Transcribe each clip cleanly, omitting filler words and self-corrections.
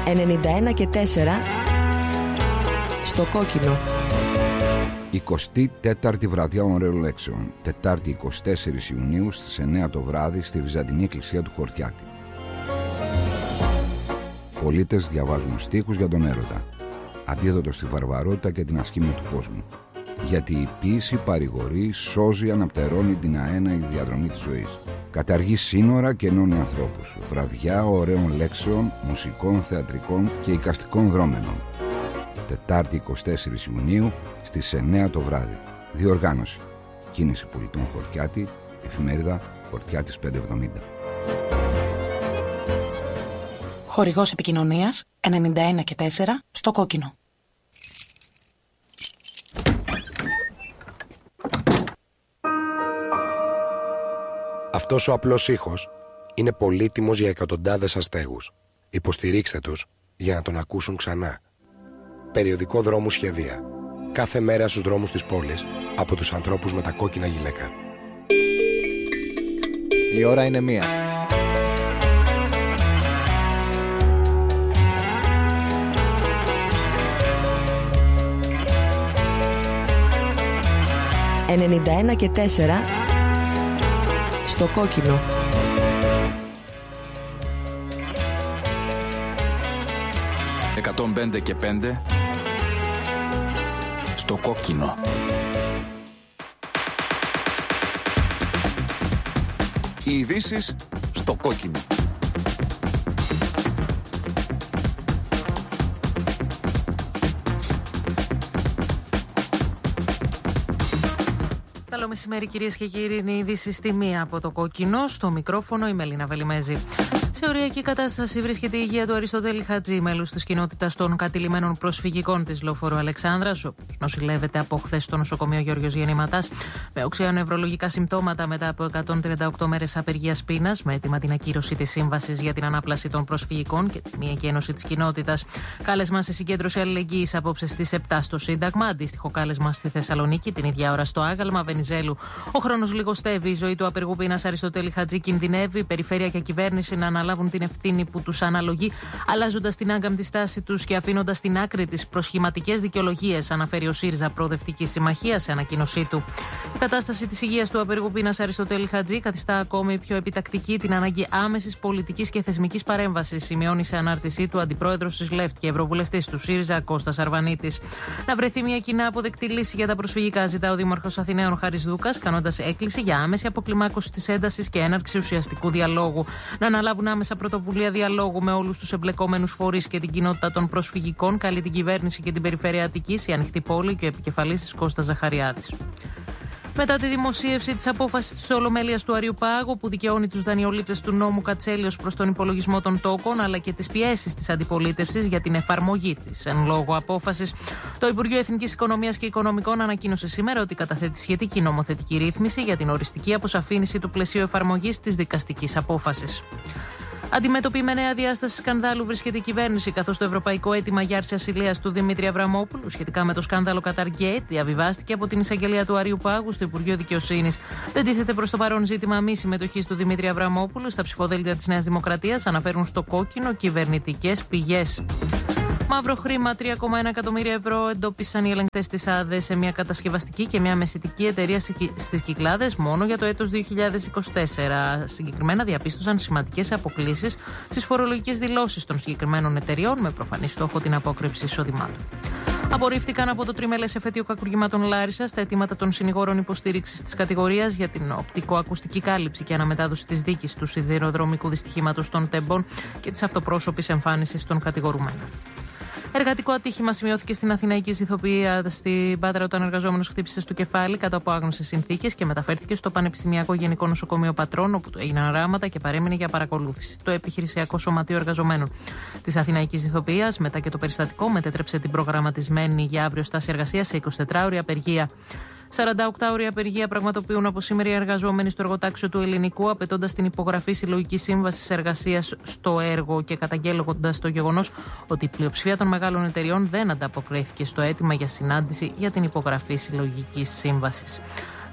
91 και 4 στο κόκκινο. 24η βραδιά ωραίων λέξεων. Τετάρτη 24 Ιουνίου στις 9 το βράδυ στη Βυζαντινή Εκκλησία του Χορτιάτη. Πολίτες διαβάζουν στίχους για τον έρωτα, αντίδοτο στη βαρβαρότητα και την ασκήμια του κόσμου. Γιατί η ποίηση παρηγορεί, σώζει, αναπτερώνει την αέναη διαδρομή της ζωής. Καταργεί σύνορα και ενώνει ανθρώπους. Βραδιά ωραίων λέξεων, μουσικών, θεατρικών και εικαστικών δρόμενων. Τετάρτη 24 Ιουνίου στις 9 το βράδυ. Διοργάνωση. Κίνηση Πολιτών Χορτιάτη, εφημερίδα Χορτιάτης 570. Χορηγός επικοινωνίας 91 και 4 στο κόκκινο. Αυτός ο απλός ήχος είναι πολύτιμος για εκατοντάδες αστέγους. Υποστηρίξτε τους για να τον ακούσουν ξανά. Περιοδικό Δρόμου Σχεδία. Κάθε μέρα στους δρόμους της πόλης από τους ανθρώπους με τα κόκκινα γυλαίκα. Η ώρα είναι 1. «91 και 4 στο κόκκινο». «105 και 5 στο κόκκινο». Οι ειδήσεις στο κόκκινο. Καλό μεσημέρι, κυρίες και κύριοι. Είναι η είδηση στη μία από το κόκκινο. Στο μικρόφωνο η Μελίνα Βελιμέζη. Σε οριακή κατάσταση βρίσκεται η υγεία του Αριστοτέλη Χατζή, μέλους της κοινότητας των κατηλημένων προσφυγικών της Λεωφόρου Αλεξάνδρας, ο οποίος νοσηλεύεται από χθες στο νοσοκομείο Γιώργος Γεννηματάς με οξέα νευρολογικά συμπτώματα μετά από 138 μέρες απεργίας πείνας, με έτοιμα την ακύρωση της σύμβασης για την ανάπλαση των προσφυγικών και τη μη εκένωση της κοινότητας. Κάλεσμα σε συγκέντρωση αλληλεγγύης απόψε στις 7 στο Σύνταγμα. Αντίστοιχο κάλεσμα στη Θεσσαλονίκη την ίδια ώρα στο Άγαλμα Βενιζέλου. Ο χρόνος λιγοστεύει. Η ζωή του απεργού πείνας Αριστοτέλη Χατζή κινδυνεύει. Η περιφέρεια και κυβέρνηση να αναλάβουν την ευθύνη που τους αναλογεί, αλλάζοντας την άγκαμπτη στάση τους και αφήνοντας στην άκρη τις προσχηματικές δικαιολογίες, αναφέρει ο ΣΥΡΙΖΑ Προοδευτική Συμμαχία σε ανακοίνωσή του. Η κατάσταση της υγείας του απεργού πείνας Αριστοτέλη Χατζή καθιστά ακόμη πιο επιτακτική την ανάγκη άμεσης πολιτικής και θεσμικής παρέμβασης, σημειώνει σε ανάρτησή του αντιπρόεδρος της ΛΕΦΤ και ευρωβουλευτής του ΣΥΡΙΖΑ Κώστας Αρβανίτης. Να βρεθεί μια κοινά αποδεκτή λύση για τα προσφυγικά, ζητά ο Δήμαρχος Αθηναίων Χάρης Δούκας, κάνοντας έκκληση για άμεση αποκλιμάκωση της έντασης και έναρξη ουσιαστικού διαλόγου. Να αναλάβουν άμεσα πρωτοβουλία διαλόγου με όλους τους εμπλεκόμενους φορείς και την κοινότητα των προσφυγικών, καλεί την κυβέρνηση και την περιφέρεια Αττικής, η Ανοιχτή Πόλη και ο επικεφαλής της Κώστας Ζαχαριάδης. Μετά τη δημοσίευση της απόφασης της Ολομέλειας του Αριού Πάγου, που δικαιώνει τους δανειολήπτες του νόμου Κατσέλιος προς τον υπολογισμό των τόκων, αλλά και τις πιέσεις της αντιπολίτευσης για την εφαρμογή της εν λόγω απόφασης, το Υπουργείο Εθνικής Οικονομίας και Οικονομικών ανακοίνωσε σήμερα ότι καταθέτει σχετική νομοθετική ρύθμιση για την οριστική αποσαφήνιση του πλαισίου εφαρμογής της δικαστικής απόφασης. Αντιμέτωπη με νέα διάσταση σκανδάλου βρίσκεται η κυβέρνηση, καθώς το ευρωπαϊκό αίτημα για άρση ασυλίας του Δημήτρη Αβραμόπουλου σχετικά με το σκάνδαλο Qatargate διαβιβάστηκε από την εισαγγελία του Αριού Πάγου στο Υπουργείο Δικαιοσύνης. Δεν τίθεται προς το παρόν ζήτημα μη συμμετοχής του Δημήτρη Αβραμόπουλου στα ψηφοδέλτια της Νέας Δημοκρατίας, αναφέρουν στο κόκκινο κυβερνητικές πηγές. Μαύρο χρήμα 3,1 εκατομμύρια ευρώ εντόπισαν οι ελεγκτές της ΑΔΕ σε μια κατασκευαστική και μια μεσητική εταιρεία στις Κυκλάδες μόνο για το έτος 2024. Συγκεκριμένα διαπίστωσαν σημαντικές αποκλίσεις στις φορολογικές δηλώσεις των συγκεκριμένων εταιριών, με προφανή στόχο την απόκρυψη εισοδημάτων. Απορρίφθηκαν από το τριμελές εφετείο κακουργημάτων Λάρισσας τα αιτήματα των συνηγόρων υποστήριξης της κατηγορίας για την οπτικοακουστική κάλυψη και αναμετάδοση της δίκης του σιδηροδρομικού δυστυχήματος των Τεμπών και της αυτοπρόσωπης εμφάνισης των κατηγορουμένων. Εργατικό ατύχημα σημειώθηκε στην Αθηναϊκή Ηθοποιία στην Πάτρα όταν ο εργαζόμενος χτύπησε στο κεφάλι κάτω από άγνωστες συνθήκες και μεταφέρθηκε στο Πανεπιστημιακό Γενικό Νοσοκομείο Πατρών, όπου του έγιναν ράματα και παρέμεινε για παρακολούθηση. Το Επιχειρησιακό Σωματείο Εργαζομένων της Αθηναϊκής Ηθοποιίας, μετά και το περιστατικό, μετέτρεψε την προγραμματισμένη για αύριο στάση εργασίας σε 24ωρη απεργία. 48ωρη απεργία πραγματοποιούν από σήμερα οι εργαζόμενοι στο εργοτάξιο του Ελληνικού, απαιτώντας την υπογραφή συλλογικής σύμβασης εργασίας στο έργο και καταγγέλλοντας το γεγονός ότι η πλειοψηφία των μεγάλων εταιριών δεν ανταποκρίθηκε στο αίτημα για συνάντηση για την υπογραφή συλλογικής σύμβασης.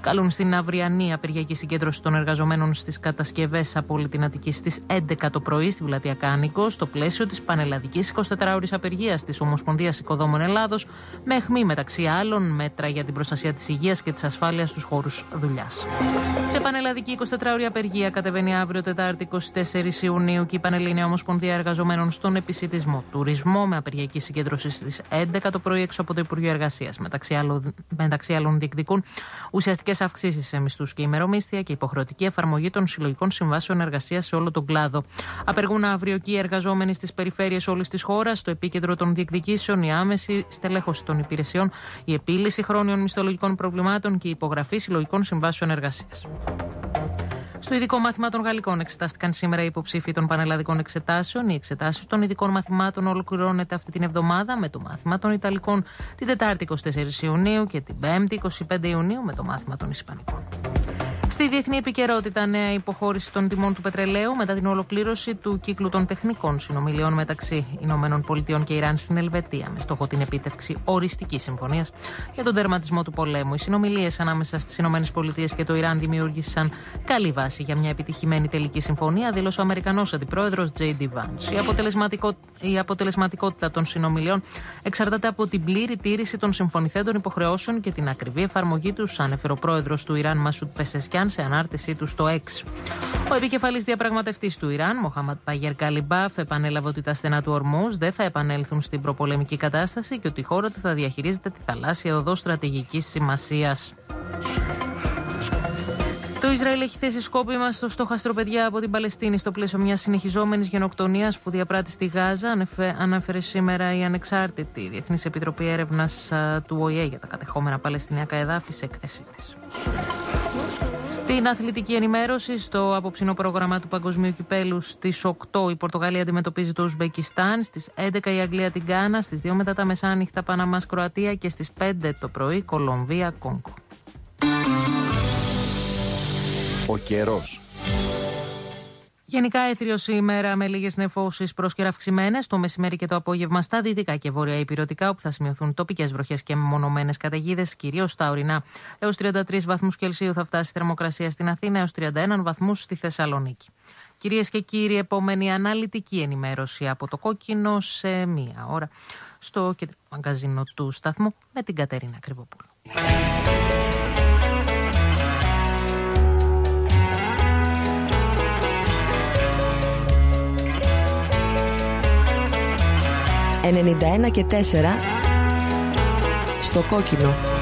καλούν στην αυριανή απεργιακή συγκέντρωση των εργαζομένων στις κατασκευές από όλη την Αττική στις 11 το πρωί στη Πλατεία Κάνικο, στο πλαίσιο της πανελλαδικής 24ωρης απεργίας της Ομοσπονδίας Οικοδόμων Ελλάδος, με αιχμή μεταξύ άλλων μέτρα για την προστασία της υγείας και της ασφάλειας στους χώρους δουλειάς. Σε πανελλαδική 24ωρη απεργία κατεβαίνει αύριο Τετάρτη 24 Ιουνίου και η Πανελλήνια Ομοσπονδία Εργαζομένων στον επισιτισμό τουρισμό, με απεργιακή συγκέντρωση στις 11 το πρωί έξω από το Υπουργείο Εργασίας. Μεταξύ άλλων διεκδικούν ουσιαστικές αυξήσεις σε μισθούς και ημερομίσθια και υποχρεωτική εφαρμογή των συλλογικών συμβάσεων εργασίας σε όλο τον κλάδο. Απεργούν αύριο και οι εργαζόμενοι στις περιφέρειες όλης της χώρας. Στο επίκεντρο των διεκδικήσεων η άμεση στελέχωση των υπηρεσιών, η επίλυση χρόνιων μισθολογικών προβλημάτων και η υπογραφή συλλογικών συμβάσεων εργασίας. Στο ειδικό μάθημα των Γαλλικών εξετάστηκαν σήμερα οι υποψήφοι των πανελλαδικών εξετάσεων. Οι εξετάσεις των ειδικών μαθημάτων ολοκληρώνεται αυτή την εβδομάδα με το μάθημα των Ιταλικών την Τετάρτη 24 Ιουνίου και την Πέμπτη 25 Ιουνίου με το μάθημα των Ισπανικών. Στη διεθνή επικαιρότητα, νέα υποχώρηση των τιμών του πετρελαίου μετά την ολοκλήρωση του κύκλου των τεχνικών συνομιλιών μεταξύ ΗΠΑ και Ιράν στην Ελβετία, με στόχο την επίτευξη οριστικής συμφωνίας για τον τερματισμό του πολέμου. Οι συνομιλίες ανάμεσα στις ΗΠΑ και το Ιράν δημιούργησαν καλή βάση για μια επιτυχημένη τελική συμφωνία, δήλωσε ο Αμερικανός Αντιπρόεδρος J.D. Vance. Η αποτελεσματικότητα των συνομιλιών εξαρτάται από την πλήρη τήρηση των συμφωνηθέντων υποχρεώσεων και την ακριβή εφαρμογή τους, ανέφερε ο πρόεδρος του Ιράν Μασούντ Πεσεσκιάν σε ανάρτησή του στο X. Ο επικεφαλής διαπραγματευτής του Ιράν, Μοχάμαντ Μπαγέρ Καλιμπάφ, επανέλαβε ότι τα στενά του Ορμούζ δεν θα επανέλθουν στην προπολεμική κατάσταση και ότι η χώρα του θα διαχειρίζεται τη θαλάσσια οδό στρατηγικής σημασίας. Το Ισραήλ έχει θέσει σκόπιμα στο στόχαστρο παιδιά από την Παλαιστίνη στο πλαίσιο μιας συνεχιζόμενης γενοκτονίας που διαπράττει στη Γάζα, ανέφερε σήμερα η ανεξάρτητη Διεθνής Επιτροπή Έρευνας του ΟΗΕ για τα κατεχόμενα παλαιστινιακά εδάφη σε έκθεσή της. Στην αθλητική ενημέρωση, στο απόψινο πρόγραμμα του Παγκοσμίου Κυπέλου στις 8 η Πορτογαλία αντιμετωπίζει το Ουσμπεκιστάν, στις 11 η Αγγλία την Γκάνα, στις 2 μετά τα μεσάνυχτα Παναμάς Κροατία και στις 5 το πρωί Κολομβία Κόγκο. Ο καιρός. Γενικά έθριο σήμερα με λίγες νεφώσεις πρόσκαιρα αυξημένες το μεσημέρι και το απόγευμα στα δυτικά και βόρεια υπηρετικά, όπου θα σημειωθούν τοπικές βροχές και μεμονωμένες καταιγίδες, κυρίως στα ορεινά. Έως 33 βαθμούς Κελσίου θα φτάσει η θερμοκρασία στην Αθήνα, έως 31 βαθμούς στη Θεσσαλονίκη. Κυρίες και κύριοι, επόμενη αναλυτική ενημέρωση από το Κόκκινο σε μία ώρα στο κεντρικό μαγκαζίνο του σταθμού με την Κατερίνα Κρυβοπούλου. 91 και 4 στο Κόκκινο.